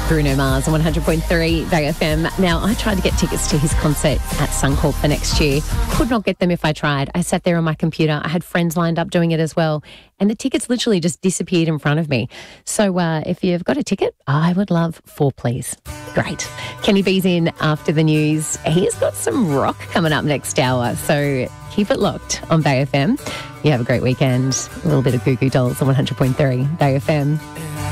Bruno Mars on 100.3 Bay FM. Now, I tried to get tickets to his concert at Suncorp for next year. Could not get them if I tried. I sat there on my computer. I had friends lined up doing it as well. And the tickets literally just disappeared in front of me. So if you've got a ticket, I would love 4, please. Great. Kenny B's in after the news. He's got some rock coming up next hour. So keep it locked on Bay FM. You have a great weekend. A little bit of Goo Goo Dolls on 100.3 Bay FM.